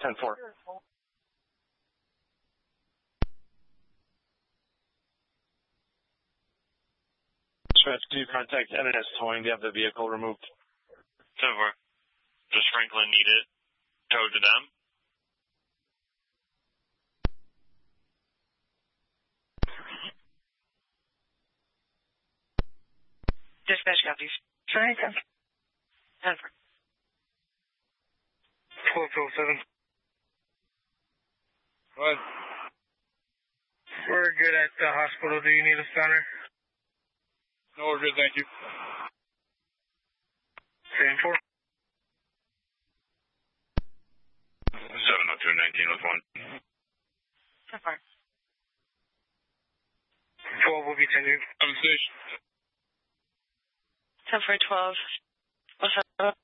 10-4. Dispatch, do you contact NNS Towing to have the vehicle removed? 10-4. Does Franklin need it towed to them? Dispatch copies. Franklin. 10-4. 1207. What? We're good at the hospital. Do you need us down there? No, we're good, thank you. 10-4. 702-19 with 1. 10-4. 12 will be 10 due. I'm station. 10-4-12. What's up?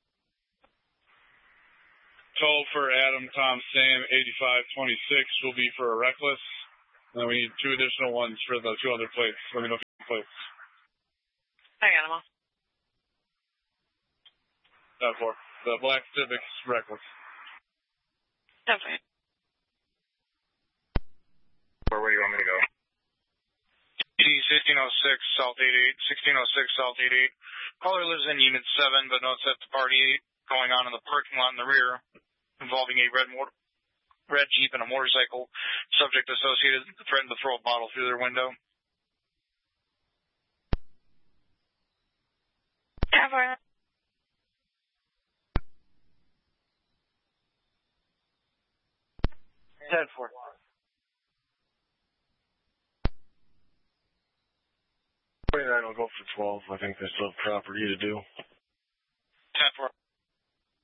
12 for Adam, Tom, Sam, 8526 will be for a reckless. And then we need 2 additional ones for the 2 other plates. Let me know if you have plates. I got them all. 10-4. The black Civic's reckless. 10-4. Where do you want me to go? 1606 South 88, 1606 South 88. Caller lives in Unit 7, but notes that the party going on in the parking lot in the rear, involving a red Jeep and a motorcycle. Subject associated threatened to throw a bottle through their window. 10-4. 10-4. 29 will go for 12. I think they still have property to do. 10-4.